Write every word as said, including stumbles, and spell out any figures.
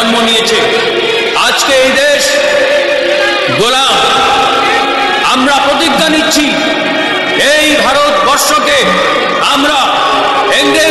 জন্ম নিয়েছে। আজকে এই দেশ গোলাম। আমরা প্রতিজ্ঞা নিচ্ছি, এই ভারতবর্ষকে আমরা ইংরেজ